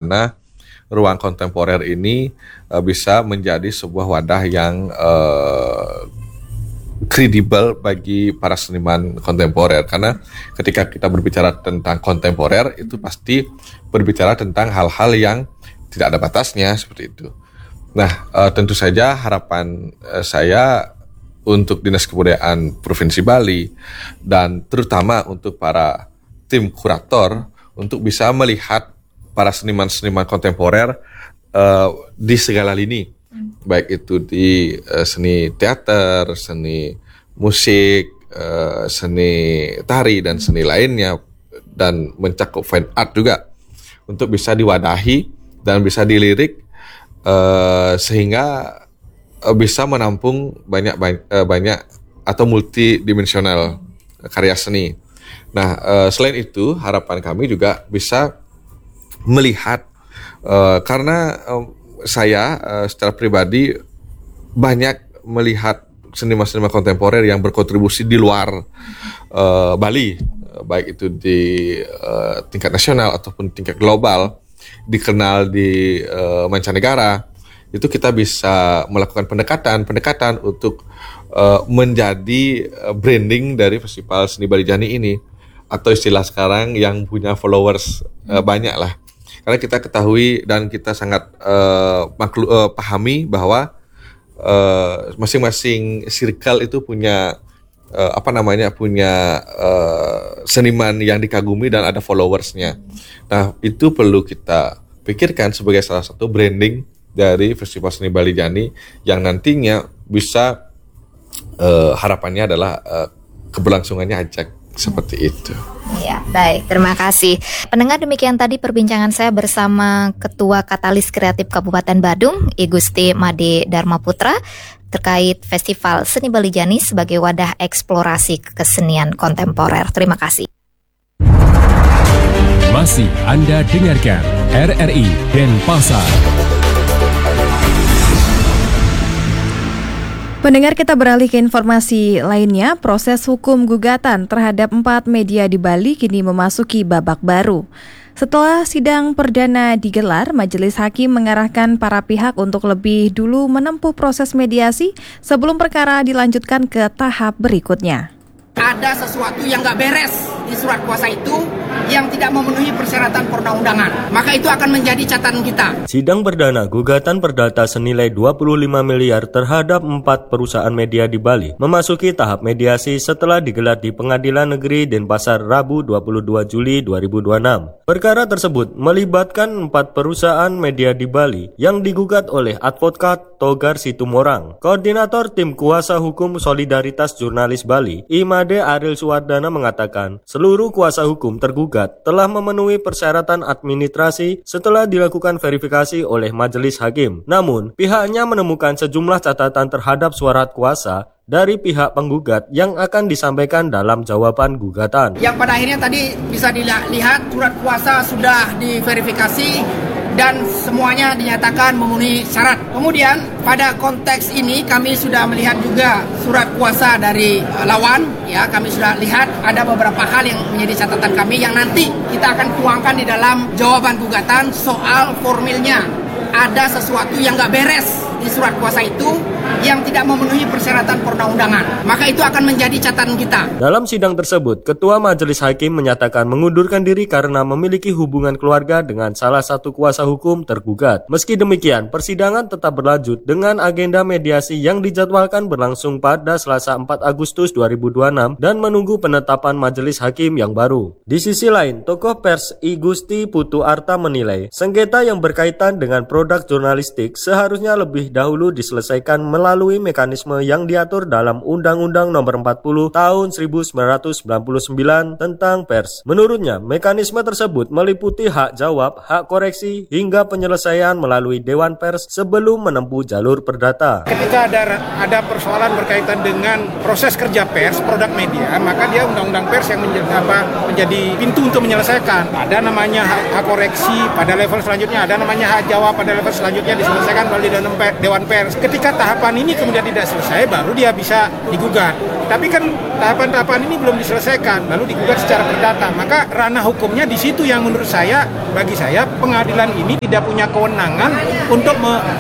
bagaimana ruang kontemporer ini bisa menjadi sebuah wadah yang kredibel bagi para seniman kontemporer. Karena ketika kita berbicara tentang kontemporer, itu pasti berbicara tentang hal-hal yang tidak ada batasnya, seperti itu. Nah, tentu saja harapan saya untuk Dinas Kebudayaan Provinsi Bali dan terutama untuk para tim kurator untuk bisa melihat para seniman-seniman kontemporer di segala lini, baik itu di seni teater, seni musik, seni tari dan seni lainnya, dan mencakup fine art juga, untuk bisa diwadahi dan bisa dilirik sehingga bisa menampung banyak atau multidimensional karya seni. Nah, selain itu harapan kami juga bisa melihat karena saya secara pribadi banyak melihat seniman-seniman kontemporer yang berkontribusi di luar Bali, baik itu di tingkat nasional ataupun tingkat global, dikenal di mancanegara. Itu kita bisa melakukan pendekatan untuk menjadi branding dari Festival Seni Bali Jani ini, atau istilah sekarang yang punya followers banyak lah. Karena kita ketahui dan kita sangat pahami bahwa masing-masing circle itu punya seniman yang dikagumi dan ada followersnya. Nah, itu perlu kita pikirkan sebagai salah satu branding dari Festival Seni Bali Jani yang nantinya bisa harapannya adalah keberlangsungannya ajak seperti itu. Ya, baik, terima kasih. Pendengar, demikian tadi perbincangan saya bersama Ketua Katalis Kreatif Kabupaten Badung, I Gusti Made Dharma Putra, terkait Festival Seni Bali Jani sebagai wadah eksplorasi kesenian kontemporer. Terima kasih. Masih Anda dengarkan RRI Denpasar. Pendengar, kita beralih ke informasi lainnya. Proses hukum gugatan terhadap 4 media di Bali kini memasuki babak baru. Setelah sidang perdana digelar, Majelis Hakim mengarahkan para pihak untuk lebih dulu menempuh proses mediasi sebelum perkara dilanjutkan ke tahap berikutnya. Ada sesuatu yang nggak beres di surat kuasa itu yang tidak memenuhi persyaratan perundang-undangan. Maka itu akan menjadi catatan kita. Sidang perdana gugatan perdata senilai 25 miliar terhadap 4 perusahaan media di Bali memasuki tahap mediasi setelah digelar di Pengadilan Negeri Denpasar Rabu 22 Juli 2026. Perkara tersebut melibatkan 4 perusahaan media di Bali yang digugat oleh advokat Togar Situmorang. Koordinator Tim Kuasa Hukum Solidaritas Jurnalis Bali, Imade Ariel Suwardana, mengatakan seluruh kuasa hukum tergugat telah memenuhi persyaratan administrasi setelah dilakukan verifikasi oleh Majelis Hakim. Namun, pihaknya menemukan sejumlah catatan terhadap surat kuasa dari pihak penggugat yang akan disampaikan dalam jawaban gugatan. Yang pada akhirnya tadi bisa dilihat surat kuasa sudah diverifikasi dan semuanya dinyatakan memenuhi syarat. Kemudian pada konteks ini kami sudah melihat juga surat kuasa dari lawan, ya, kami sudah lihat ada beberapa hal yang menjadi catatan kami yang nanti kita akan tuangkan di dalam jawaban gugatan. Soal formilnya, ada sesuatu yang nggak beres di surat kuasa itu yang tidak memenuhi persyaratan perundang-undangan. Maka itu akan menjadi catatan kita. Dalam sidang tersebut, Ketua Majelis Hakim menyatakan mengundurkan diri karena memiliki hubungan keluarga dengan salah satu kuasa hukum tergugat. Meski demikian, persidangan tetap berlanjut dengan agenda mediasi yang dijadwalkan berlangsung pada Selasa 4 Agustus 2026 dan menunggu penetapan Majelis Hakim yang baru. Di sisi lain, tokoh pers I Gusti Putu Arta menilai sengketa yang berkaitan dengan produk jurnalistik seharusnya lebih dahulu diselesaikan melalui mekanisme yang diatur dalam Undang-Undang Nomor 40 Tahun 1999 tentang pers. Menurutnya, mekanisme tersebut meliputi hak jawab, hak koreksi, hingga penyelesaian melalui Dewan Pers sebelum menempuh jalur perdata. Ketika ada persoalan berkaitan dengan proses kerja pers, produk media, maka dia Undang-Undang Pers yang menjadi pintu untuk menyelesaikan. Ada namanya hak koreksi pada level selanjutnya, ada namanya hak jawab pada level selanjutnya diselesaikan melalui Dewan Pers. Ketika tahapan tahapan ini kemudian tidak selesai, baru dia bisa digugat. Tapi kan tahapan-tahapan ini belum diselesaikan, lalu digugat secara perdata. Maka ranah hukumnya di situ yang menurut saya, bagi saya pengadilan ini tidak punya kewenangan untuk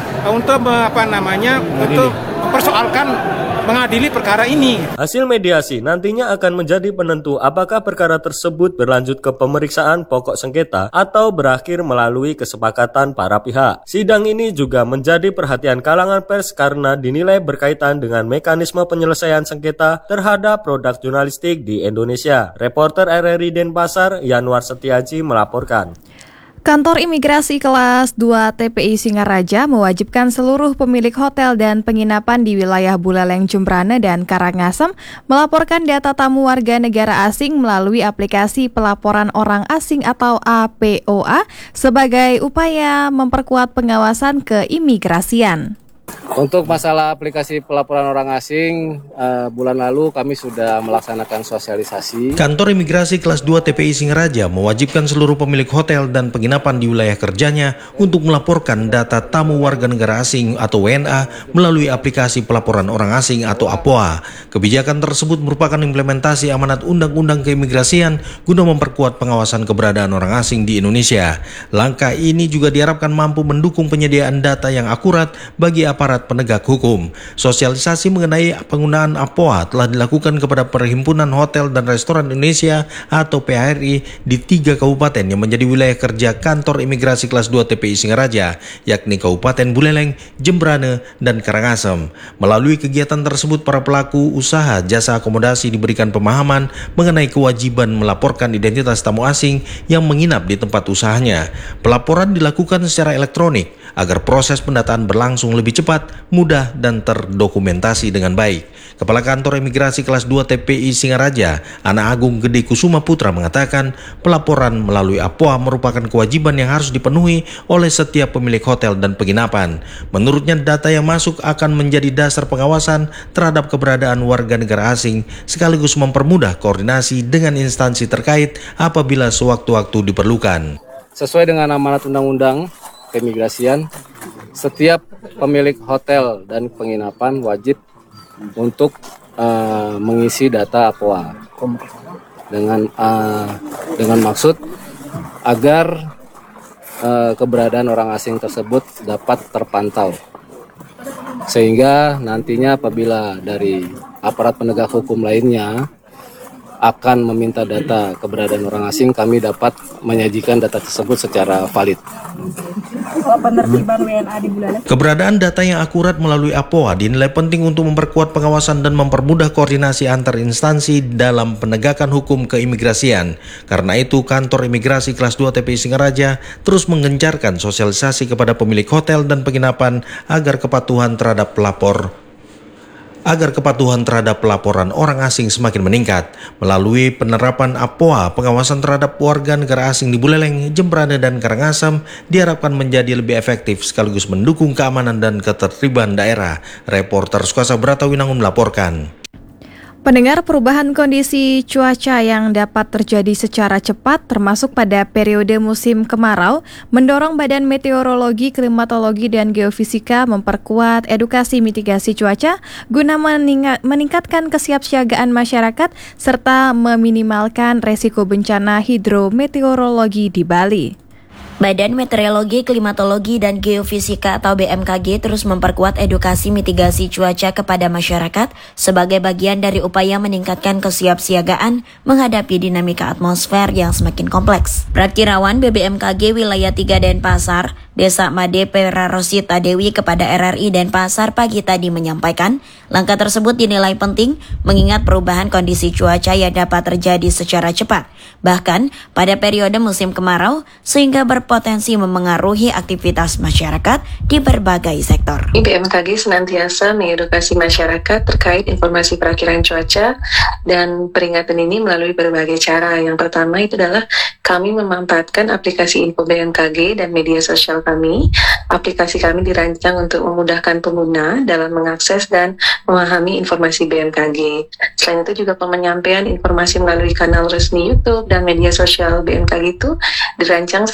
mempersoalkan mengadili perkara ini. Hasil mediasi nantinya akan menjadi penentu apakah perkara tersebut berlanjut ke pemeriksaan pokok sengketa atau berakhir melalui kesepakatan para pihak. Sidang ini juga menjadi perhatian kalangan pers karena dinilai berkaitan dengan mekanisme penyelesaian sengketa terhadap produk jurnalistik di Indonesia. Reporter RRI Denpasar, Yanwar Setiaji melaporkan. Kantor Imigrasi Kelas 2 TPI Singaraja mewajibkan seluruh pemilik hotel dan penginapan di wilayah Buleleng, Jembrana, dan Karangasem melaporkan data tamu warga negara asing melalui aplikasi pelaporan orang asing atau APOA sebagai upaya memperkuat pengawasan keimigrasian. Untuk masalah aplikasi pelaporan orang asing, bulan lalu kami sudah melaksanakan sosialisasi. Kantor Imigrasi Kelas 2 TPI Singaraja mewajibkan seluruh pemilik hotel dan penginapan di wilayah kerjanya untuk melaporkan data tamu warga negara asing atau WNA melalui aplikasi pelaporan orang asing atau APOA. Kebijakan tersebut merupakan implementasi amanat Undang-Undang Keimigrasian guna memperkuat pengawasan keberadaan orang asing di Indonesia. Langkah ini juga diharapkan mampu mendukung penyediaan data yang akurat bagi aparat penegak hukum. Sosialisasi mengenai penggunaan APOA telah dilakukan kepada Perhimpunan Hotel dan Restoran Indonesia atau PHRI di 3 kabupaten yang menjadi wilayah kerja Kantor Imigrasi Kelas 2 TPI Singaraja, yakni Kabupaten Buleleng, Jembrana, dan Karangasem. Melalui kegiatan tersebut, para pelaku usaha jasa akomodasi diberikan pemahaman mengenai kewajiban melaporkan identitas tamu asing yang menginap di tempat usahanya. Pelaporan dilakukan secara elektronik agar proses pendataan berlangsung lebih cepat, mudah, dan terdokumentasi dengan baik. Kepala Kantor Imigrasi Kelas 2 TPI Singaraja, Ana Agung Gede Kusuma Putra mengatakan pelaporan melalui APOA merupakan kewajiban yang harus dipenuhi oleh setiap pemilik hotel dan penginapan. Menurutnya, data yang masuk akan menjadi dasar pengawasan terhadap keberadaan warga negara asing sekaligus mempermudah koordinasi dengan instansi terkait apabila sewaktu-waktu diperlukan. Sesuai dengan amanat Undang-Undang Keimigrasian, setiap pemilik hotel dan penginapan wajib untuk mengisi data APOA dengan maksud agar keberadaan orang asing tersebut dapat terpantau, sehingga nantinya apabila dari aparat penegak hukum lainnya akan meminta data keberadaan orang asing, kami dapat menyajikan data tersebut secara valid. Penertiban WNA di Buleleng. Keberadaan data yang akurat melalui APOA dinilai penting untuk memperkuat pengawasan dan mempermudah koordinasi antar instansi dalam penegakan hukum keimigrasian. Karena itu, Kantor Imigrasi Kelas 2 TPI Singaraja terus menggencarkan sosialisasi kepada pemilik hotel dan penginapan agar kepatuhan terhadap pelaporan orang asing semakin meningkat. Melalui penerapan APOA, pengawasan terhadap warga negara asing di Buleleng, Jembrana, dan Karangasem diharapkan menjadi lebih efektif sekaligus mendukung keamanan dan ketertiban daerah. Reporter Sukasa Bratawinangun melaporkan. Pendengar, perubahan kondisi cuaca yang dapat terjadi secara cepat termasuk pada periode musim kemarau mendorong Badan Meteorologi, Klimatologi, dan Geofisika memperkuat edukasi mitigasi cuaca guna meningkatkan kesiapsiagaan masyarakat serta meminimalkan resiko bencana hidrometeorologi di Bali. Badan Meteorologi, Klimatologi, dan Geofisika atau BMKG terus memperkuat edukasi mitigasi cuaca kepada masyarakat sebagai bagian dari upaya meningkatkan kesiapsiagaan menghadapi dinamika atmosfer yang semakin kompleks. Prakirawan BBMKG Wilayah 3 Denpasar, Desa Made Pera Rosita Dewi kepada RRI Denpasar pagi tadi menyampaikan, langkah tersebut dinilai penting mengingat perubahan kondisi cuaca yang dapat terjadi secara cepat, bahkan pada periode musim kemarau sehingga berpotensi memengaruhi aktivitas masyarakat di berbagai sektor. BMKG senantiasa mengedukasi masyarakat terkait informasi perakiraan cuaca dan peringatan ini melalui berbagai cara. Yang pertama itu adalah kami memanfaatkan aplikasi info BMKG dan media sosial kami. Aplikasi kami dirancang untuk memudahkan pengguna dalam mengakses dan memahami informasi BMKG. Selain itu juga penyampaian informasi melalui kanal resmi YouTube dan media sosial BMKG itu dirancang secara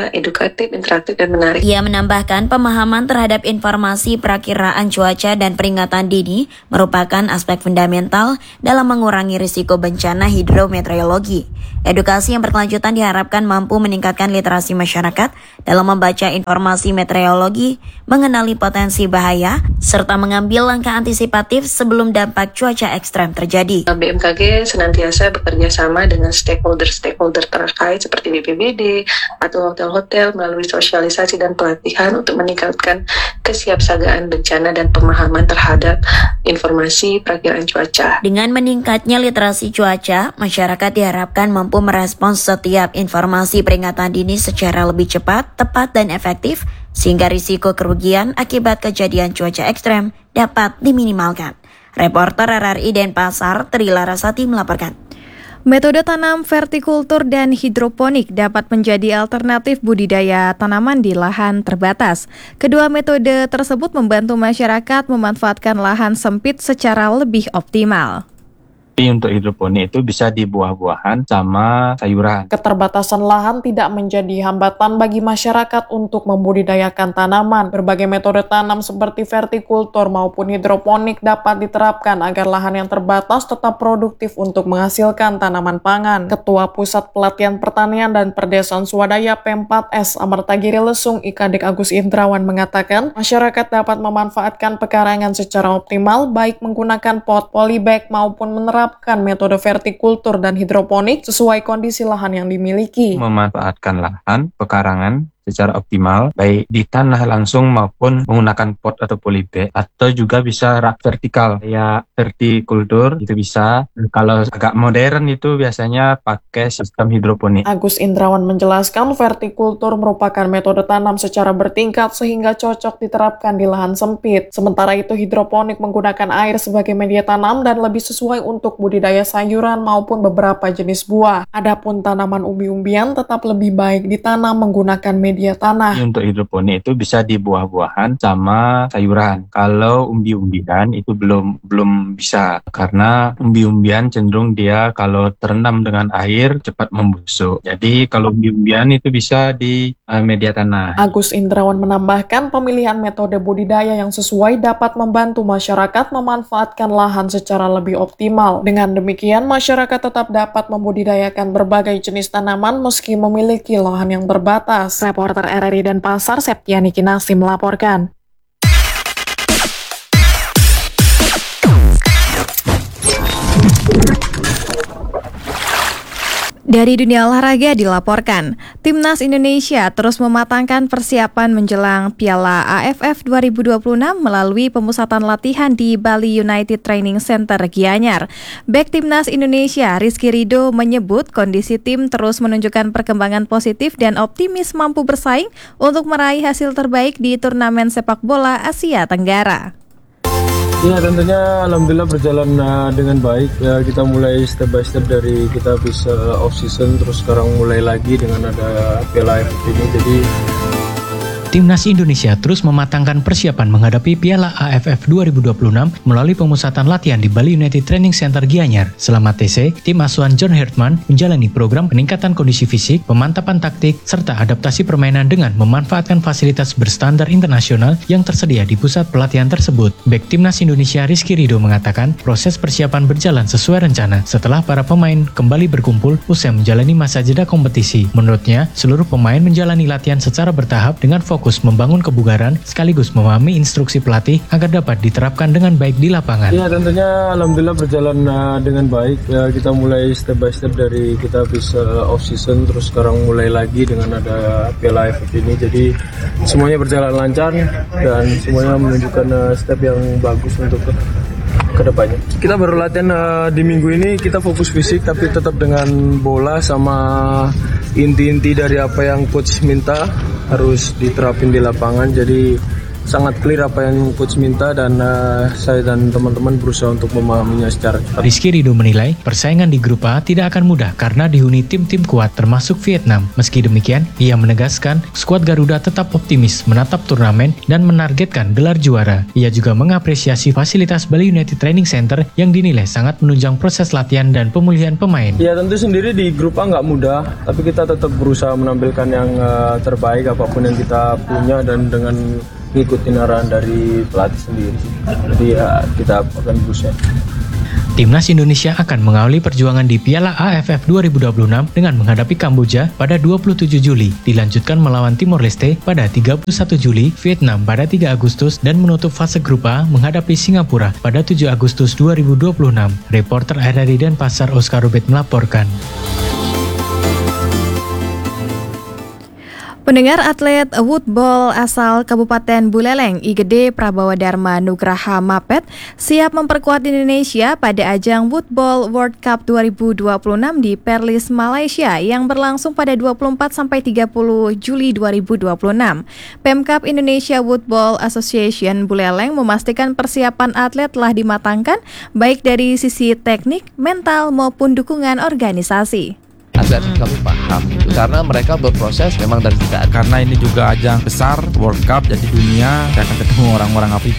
secara edukatif, interaktif, dan menarik. Ia menambahkan pemahaman terhadap informasi perakiraan cuaca dan peringatan dini merupakan aspek fundamental dalam mengurangi risiko bencana hidrometeorologi. Edukasi yang berkelanjutan diharapkan mampu meningkatkan literasi masyarakat dalam membaca informasi meteorologi, mengenali potensi bahaya, serta mengambil langkah antisipatif sebelum dampak cuaca ekstrem terjadi. BMKG senantiasa bekerja sama dengan stakeholder terkait seperti BPBD atau hotel-hotel melalui sosialisasi dan pelatihan untuk meningkatkan kesiapsiagaan bencana dan pemahaman terhadap informasi perakiraan cuaca. Dengan meningkatnya literasi cuaca, masyarakat diharapkan mampu merespons setiap informasi peringatan dini secara lebih cepat, tepat, dan efektif, sehingga risiko kerugian akibat kejadian cuaca ekstrem dapat diminimalkan. Reporter RRI Denpasar, Tri Larasati melaporkan. Metode tanam vertikultur dan hidroponik dapat menjadi alternatif budidaya tanaman di lahan terbatas. Kedua metode tersebut membantu masyarakat memanfaatkan lahan sempit secara lebih optimal. Untuk hidroponik itu bisa di buah-buahan sama sayuran. Keterbatasan lahan tidak menjadi hambatan bagi masyarakat untuk membudidayakan tanaman. Berbagai metode tanam seperti vertikultur maupun hidroponik dapat diterapkan agar lahan yang terbatas tetap produktif untuk menghasilkan tanaman pangan. Ketua Pusat Pelatihan Pertanian dan Perdesaan Swadaya P4S Amartagiri Lesung IKADEK Agus Indrawan mengatakan, masyarakat dapat memanfaatkan pekarangan secara optimal baik menggunakan pot, polybag maupun menerapkan metode vertikultur dan hidroponik sesuai kondisi lahan yang dimiliki. Memanfaatkan lahan, pekarangan secara optimal, baik di tanah langsung maupun menggunakan pot atau polybag, atau juga bisa rak vertikal, ya vertikultur itu bisa. Kalau agak modern itu biasanya pakai sistem hidroponik. Agus Indrawan menjelaskan vertikultur merupakan metode tanam secara bertingkat sehingga cocok diterapkan di lahan sempit. Sementara itu hidroponik menggunakan air sebagai media tanam dan lebih sesuai untuk budidaya sayuran maupun beberapa jenis buah. Adapun tanaman umbi-umbian tetap lebih baik ditanam menggunakan media tanah. Untuk hidroponik itu bisa di buah-buahan sama sayuran. Kalau umbi-umbian itu belum bisa, karena umbi-umbian cenderung dia kalau terendam dengan air cepat membusuk. Jadi kalau umbi-umbian itu bisa di media tanah. Agus Indrawan menambahkan pemilihan metode budidaya yang sesuai dapat membantu masyarakat memanfaatkan lahan secara lebih optimal. Dengan demikian masyarakat tetap dapat membudidayakan berbagai jenis tanaman meski memiliki lahan yang terbatas. Reporter RRI Denpasar, Septiani Kinasi melaporkan. Dari dunia olahraga dilaporkan, Timnas Indonesia terus mematangkan persiapan menjelang Piala AFF 2026 melalui pemusatan latihan di Bali United Training Center Gianyar. Bek Timnas Indonesia Rizky Ridho menyebut kondisi tim terus menunjukkan perkembangan positif dan optimis mampu bersaing untuk meraih hasil terbaik di turnamen sepak bola Asia Tenggara. Ya tentunya alhamdulillah berjalan dengan baik ya, kita mulai step by step dari kita bisa off season terus sekarang mulai lagi dengan ada Piala AFF ini. Jadi Timnas Indonesia terus mematangkan persiapan menghadapi Piala AFF 2026 melalui pemusatan latihan di Bali United Training Center Gianyar. Selama TC, tim asuhan John Hertman menjalani program peningkatan kondisi fisik, pemantapan taktik, serta adaptasi permainan dengan memanfaatkan fasilitas berstandar internasional yang tersedia di pusat pelatihan tersebut. Bek Timnas Indonesia Rizky Ridho mengatakan proses persiapan berjalan sesuai rencana setelah para pemain kembali berkumpul usai menjalani masa jeda kompetisi. Menurutnya, seluruh pemain menjalani latihan secara bertahap dengan fokus membangun kebugaran sekaligus memahami instruksi pelatih agar dapat diterapkan dengan baik di lapangan. Ya tentunya alhamdulillah berjalan dengan baik ya, kita mulai step by step dari kita bisa off season terus sekarang mulai lagi dengan ada Piala AFF ini. Jadi semuanya berjalan lancar dan semuanya menunjukkan step yang bagus untuk kedepannya. Kita baru latihan di minggu ini, kita fokus fisik tapi tetap dengan bola sama inti-inti dari apa yang coach minta harus diterapin di lapangan. Jadi sangat clear apa yang coach minta dan saya dan teman-teman berusaha untuk memahaminya secara cepat. Rizky Ridho menilai persaingan di grup A tidak akan mudah karena dihuni tim-tim kuat termasuk Vietnam. Meski demikian, ia menegaskan skuad Garuda tetap optimis menatap turnamen dan menargetkan gelar juara. Ia juga mengapresiasi fasilitas Bali United Training Center yang dinilai sangat menunjang proses latihan dan pemulihan pemain. Ya tentu sendiri di grup A nggak mudah, tapi kita tetap berusaha menampilkan yang terbaik apapun yang kita punya dan dengan ngikutin arahan dari pelatih sendiri. Jadi ya kita akan berusaha. Timnas Indonesia akan mengawali perjuangan di Piala AFF 2026 dengan menghadapi Kamboja pada 27 Juli, dilanjutkan melawan Timor Leste pada 31 Juli, Vietnam pada 3 Agustus, dan menutup fase grup A menghadapi Singapura pada 7 Agustus 2026. Reporter RRI Denpasar Oscar Robert melaporkan. Pendengar, atlet woodball asal Kabupaten Buleleng, Igede Prabawa Dharma Nugraha Mapet, siap memperkuat Indonesia pada ajang Woodball World Cup 2026 di Perlis, Malaysia yang berlangsung pada 24-30 Juli 2026. Pemkab Indonesia Woodball Association Buleleng memastikan persiapan atlet telah dimatangkan baik dari sisi teknik, mental maupun dukungan organisasi. Atlet kami paham itu karena mereka berproses memang dari tidak. Karena ini juga ajang besar World Cup, jadi dunia akan ketemu orang-orang Afrika.